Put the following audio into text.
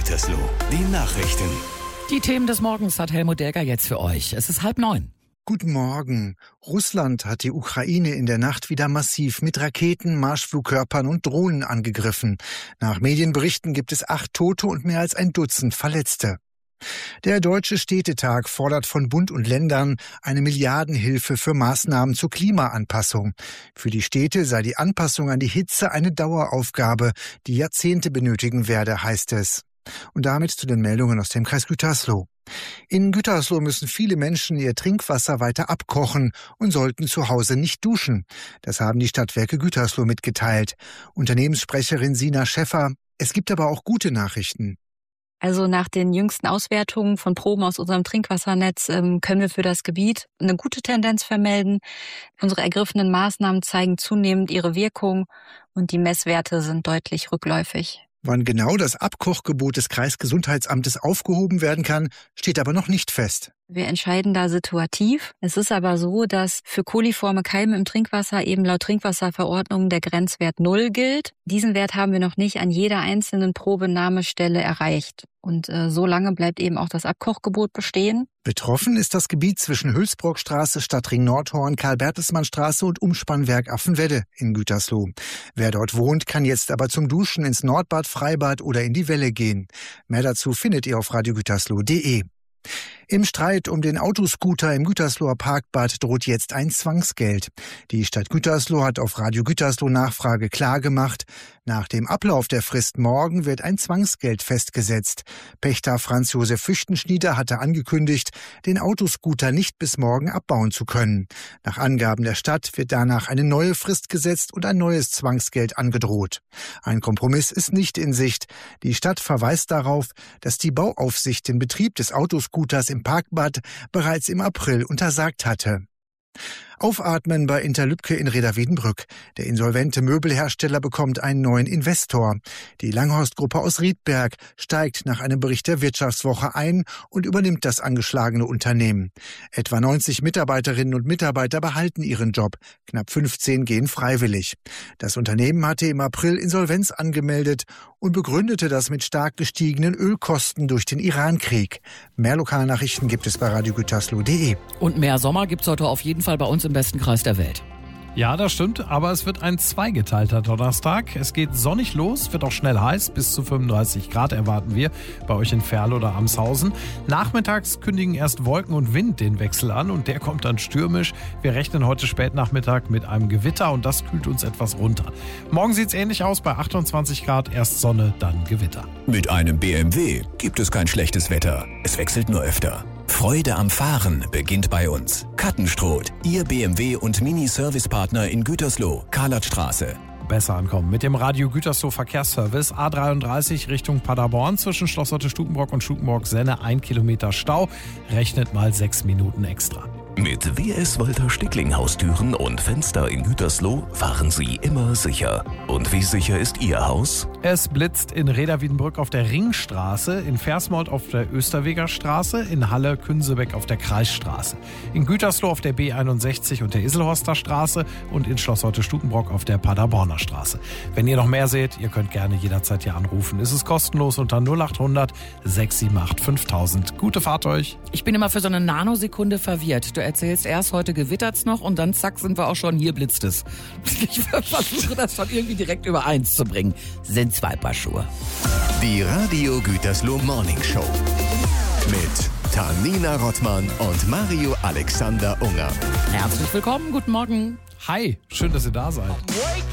Gütersloh, die Nachrichten. Die Themen des Morgens hat Helmut Derger jetzt für euch. Es ist 8:30. Guten Morgen. Russland hat die Ukraine in der Nacht wieder massiv mit Raketen, Marschflugkörpern und Drohnen angegriffen. Nach Medienberichten gibt es 8 Tote und mehr als ein Dutzend Verletzte. Der Deutsche Städtetag fordert von Bund und Ländern eine Milliardenhilfe für Maßnahmen zur Klimaanpassung. Für die Städte sei die Anpassung an die Hitze eine Daueraufgabe, die Jahrzehnte benötigen werde, heißt es. Und damit zu den Meldungen aus dem Kreis Gütersloh. In Gütersloh müssen viele Menschen ihr Trinkwasser weiter abkochen und sollten zu Hause nicht duschen. Das haben die Stadtwerke Gütersloh mitgeteilt. Unternehmenssprecherin Sina Schäffer: Es gibt aber auch gute Nachrichten. Also nach den jüngsten Auswertungen von Proben aus unserem Trinkwassernetz können wir für das Gebiet eine gute Tendenz vermelden. Unsere ergriffenen Maßnahmen zeigen zunehmend ihre Wirkung und die Messwerte sind deutlich rückläufig. Wann genau das Abkochgebot des Kreisgesundheitsamtes aufgehoben werden kann, steht aber noch nicht fest. Wir entscheiden da situativ. Es ist aber so, dass für koliforme Keime im Trinkwasser eben laut Trinkwasserverordnung der Grenzwert 0 gilt. Diesen Wert haben wir noch nicht an jeder einzelnen Probenahmestelle erreicht. Und so lange bleibt eben auch das Abkochgebot bestehen. Betroffen ist das Gebiet zwischen Hülsbrockstraße, Stadtring Nordhorn, Karl-Bertelsmann-Straße und Umspannwerk Affenwedde in Gütersloh. Wer dort wohnt, kann jetzt aber zum Duschen ins Nordbad, Freibad oder in die Welle gehen. Mehr dazu findet ihr auf radiogütersloh.de. Im Streit um den Autoscooter im Gütersloher Parkbad droht jetzt ein Zwangsgeld. Die Stadt Gütersloh hat auf Radio Gütersloh Nachfrage klargemacht: Nach dem Ablauf der Frist morgen wird ein Zwangsgeld festgesetzt. Pächter Franz Josef Füchtenschnieder hatte angekündigt, den Autoscooter nicht bis morgen abbauen zu können. Nach Angaben der Stadt wird danach eine neue Frist gesetzt und ein neues Zwangsgeld angedroht. Ein Kompromiss ist nicht in Sicht. Die Stadt verweist darauf, dass die Bauaufsicht den Betrieb des Autoscooters im Parkbad bereits im April untersagt hatte. Aufatmen bei Interlübke in Reda-Wiedenbrück. Der insolvente Möbelhersteller bekommt einen neuen Investor. Die Langhorst-Gruppe aus Riedberg steigt nach einem Bericht der Wirtschaftswoche ein und übernimmt das angeschlagene Unternehmen. Etwa 90 Mitarbeiterinnen und Mitarbeiter behalten ihren Job. Knapp 15 gehen freiwillig. Das Unternehmen hatte im April Insolvenz angemeldet und begründete das mit stark gestiegenen Ölkosten durch den Irankrieg. Mehr Lokalnachrichten gibt es bei radiogütersloh.de. Und mehr Sommer gibt's heute auf jeden Fall bei uns im besten Kreis der Welt. Ja, das stimmt, aber es wird ein zweigeteilter Donnerstag. Es geht sonnig los, wird auch schnell heiß, bis zu 35 Grad erwarten wir bei euch in Ferl oder Amshausen. Nachmittags kündigen erst Wolken und Wind den Wechsel an und der kommt dann stürmisch. Wir rechnen heute Spätnachmittag mit einem Gewitter und das kühlt uns etwas runter. Morgen sieht's ähnlich aus, bei 28 Grad, erst Sonne, dann Gewitter. Mit einem BMW gibt es kein schlechtes Wetter. Es wechselt nur öfter. Freude am Fahren beginnt bei uns. Kattenstroth, Ihr BMW- und Mini-Servicepartner in Gütersloh, Karlatstraße. Besser ankommen mit dem Radio Gütersloh Verkehrsservice. A33 Richtung Paderborn zwischen Schloss Lotte-Stukenbrock und Stukenbrock-Senne 1 Kilometer Stau. Rechnet mal 6 Minuten extra. Mit WS Walter Stickling Haustüren und Fenster in Gütersloh fahren Sie immer sicher. Und wie sicher ist Ihr Haus? Es blitzt in Reda-Wiedenbrück auf der Ringstraße, in Versmold auf der Österweger Straße, in Halle-Künsebeck auf der Kreisstraße, in Gütersloh auf der B61 und der Iselhorster Straße und in Schloss Lotte-Stukenbrock auf der Paderborner Straße. Wenn ihr noch mehr seht, ihr könnt gerne jederzeit hier anrufen. Es ist kostenlos unter 0800 678 5000. Gute Fahrt euch. Ich bin immer für so eine Nanosekunde verwirrt. Du erzählst erst, heute gewittert's noch und dann zack sind wir auch schon, hier blitzt es. Ich versuche das schon irgendwie direkt übereins zu bringen. Sind 2 Paar Schuhe. Die Radio Gütersloh Morning Show. Mit Tanina Rottmann und Mario Alexander Unger. Herzlich willkommen, guten Morgen. Hi, schön, dass ihr da seid.